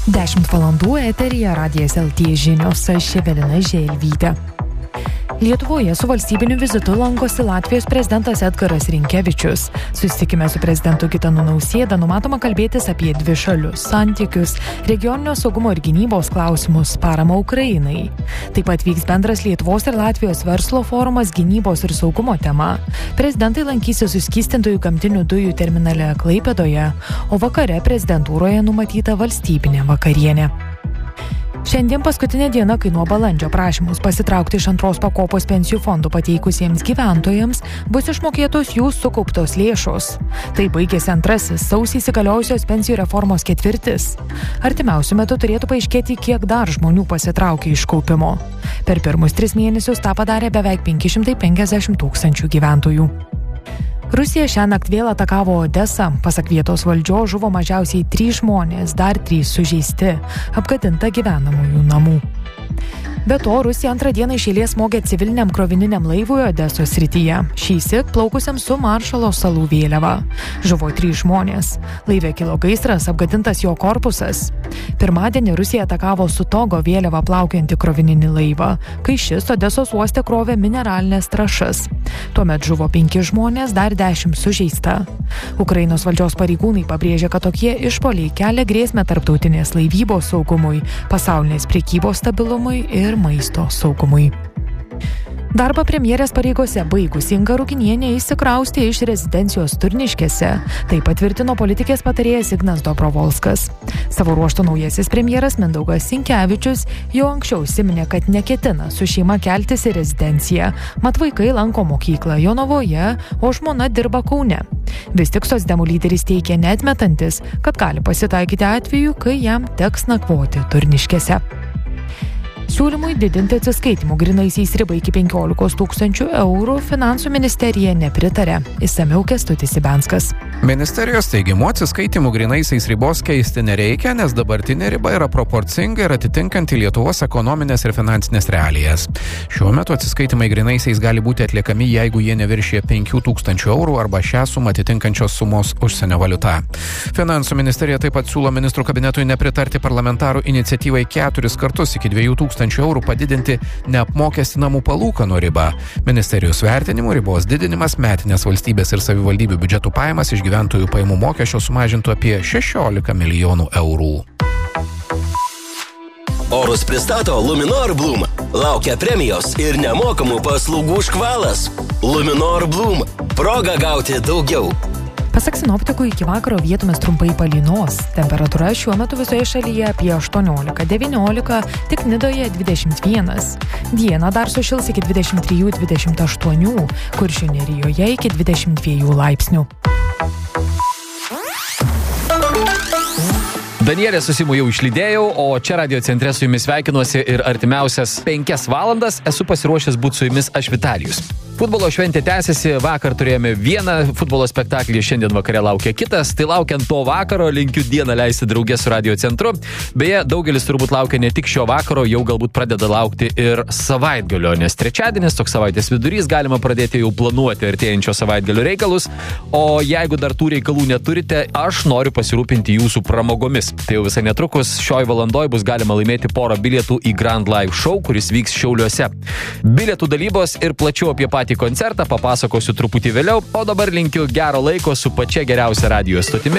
10 valandų eteryje Radijas LT žinios, aš Evelina Želvytė. Lietuvoje su valstybiniu vizitu lankosi Latvijos prezidentas Edgaras Rinkevičius. Susitikime su prezidentu Gitanu Nausėda numatoma kalbėtis apie dvišalius santykius, regioninio saugumo ir gynybos klausimus, paramą Ukrainai. Taip pat vyks bendras Lietuvos ir Latvijos verslo forumas gynybos ir saugumo tema. Prezidentai lankysis suskystintųjų gamtinių dujų terminale Klaipėdoje, o vakare prezidentūroje numatyta valstybinė vakarienė. Šiandien paskutinė diena, kai nuo balandžio prašymus pasitraukti iš antros pakopos pensijų fondų pateikusiems gyventojams bus išmokėtos jų sukauptos lėšos. Tai baigėsi antrasis sausį įsigaliojusios pensijų reformos ketvirtis. Artimiausiu metu turėtų paaiškėti, kiek dar žmonių pasitraukė iš kaupimo. Per pirmus 3 mėnesius tą padarė beveik 550 000 gyventojų. Rusija šiąnakt vėl atakavo Odesą. Pasak vietos valdžios žuvo mažiausiai 3 žmonės, dar 3 sužeisti, apgadinta gyvenamųjų namų. Be to, Rusija antrą dieną iš eilės smogė civiliniam krovininiam laivui Odesos srityje. Šįsyk plaukusiam su Maršalo salų vėliava. Žuvo 3 žmonės. Laive kilo gaisras, apgadintas jo korpusas. Pirmadienį Rusija atakavo su Togo vėliava plaukiantį krovininį laivą, kai šis Odesos uoste krovė mineralinės trąšas. Tuomet žuvo 5 žmonės, dar 10 sužeista. Ukrainos valdžios pareigūnai pabrėžė, kad tokie išpuoliai kelia grėsmę tarptautinės laivybos saugumui, pasaulinės prekybos stabilumui ir maisto saugumui. Darbą premjerės pareigose baigusi Inga Ruginienė įsikraustė iš rezidencijos Turniškėse. Tai patvirtino politikės patarėjas Ignas Dobrovolskas. Savo ruožtu naujasis premjeras Mindaugas Sinkevičius jau anksčiau užsiminė, kad neketina su šeima keltis į rezidenciją. Mat vaikai lanko mokyklą Jonavoje, o žmona dirba Kaune. Vis tik socdemų lyderis teigia neatmetantis, kad gali pasitaikyti atveju, kai jam teks nakvoti Turniškėse. Siūlymui didinti atsiskaitimų grynaisiais ribą iki 15 000 eurų Finansų ministerija nepritarė. Išsamiau Kęstutis Ibenskas. Ministerijos teigimu atsiskaitimų grynaisiais ribos keisti nereikia, nes dabartinė riba yra proporcinga ir atitinkanti Lietuvos ekonominės ir finansinės realijas. Šiuo metu atsiskaitimai grynaisiais gali būti atliekami, jeigu jie neviršė 5 000 eurų arba šią sumą atitinkančios sumos užsienio valiuta. Finansų ministerija taip pat siūlo ministrų kabinetui nepritarti parlamentarų iniciatyvai 4 kartus iki 2 000 eurų padidinti neapmokestinamų palūkanų ribą. Ministerijos vertinimų ribos didinimas metinės valstybės ir savivaldybių biudžetų pajamas iš gyventojų pajamų mokesčio sumažintų apie 16 milijonų eurų. Orus pristato Luminor Bloom. Laukia premijos ir nemokamų paslaugų škvalas. Luminor Bloom. Proga gauti daugiau. Pasak sinoptikų, iki vakaro vietomis trumpai palynos. Temperatūra šiuo metu visoje šalyje apie 18-19, tik Nidoje 21. Dieną dar sušils iki 23-28, Kuršių Nerijoje iki 22 laipsnių. Danielė Susimu jau išlydėjau, o čia Radio centre su jumis sveikinuosi ir artimiausias 5 valandas esu pasiruošęs būti su jumis aš Vitalijus. Futbolo šventė tęsiasi, vakar turėjome vieną futbolo spektaklį, šiandien vakare laukia kitas, tai laukiant to vakaro linkiu dieną leisti draugė su Radio centru. Beje, daugelis turbūt laukia ne tik šio vakaro, jau galbūt pradeda laukti ir savaitgalio, nes trečiadienis, toks savaitės vidurys, galima pradėti jau planuoti artėjančio savaitgalio reikalus, o jeigu dar tų reikalų neturite, aš noriu pasirūpinti jūsų pramogomis. Tai jau visai netrukus šioj valandoj bus galima laimėti porą bilietų į Grand Live Show, kuris vyks Šiauliuose. Bilietų dalybos ir plačiau apie patį koncertą papasakosiu truputį vėliau, o dabar linkiu gero laiko su pačia geriausia radijo stotimi